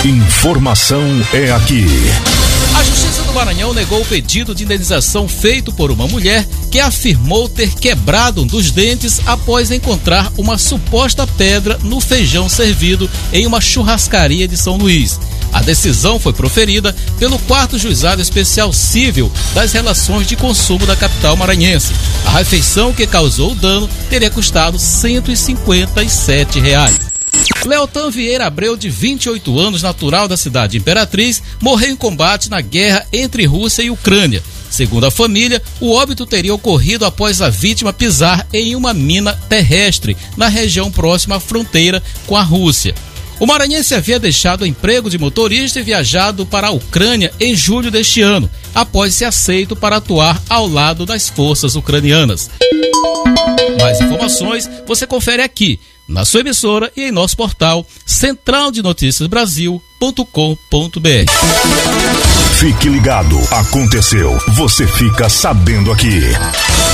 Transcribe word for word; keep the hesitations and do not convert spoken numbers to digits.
Informação é aqui. A Justiça do Maranhão negou o pedido de indenização feito por uma mulher que afirmou ter quebrado um dos dentes após encontrar uma suposta pedra no feijão servido em uma churrascaria de São Luís. A decisão foi proferida pelo quarto Juizado Especial Civil das Relações de Consumo da capital maranhense. A refeição que causou o dano teria custado cento e cinquenta e sete reais. Leotan Vieira Abreu, de vinte e oito anos, natural da cidade de Imperatriz, morreu em combate na guerra entre Rússia e Ucrânia. Segundo a família, o óbito teria ocorrido após a vítima pisar em uma mina terrestre na região próxima à fronteira com a Rússia. O maranhense havia deixado o emprego de motorista e viajado para a Ucrânia em julho deste ano, após ser aceito para atuar ao lado das forças ucranianas. Mais informações você confere aqui, na sua emissora e em nosso portal central de notícias brasil ponto com ponto br. Fique ligado, aconteceu, você fica sabendo aqui.